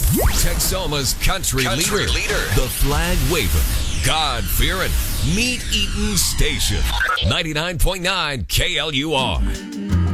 Texoma's country leader. The flag-waving, God-fearing, meat-eating station. 99.9 KLUR.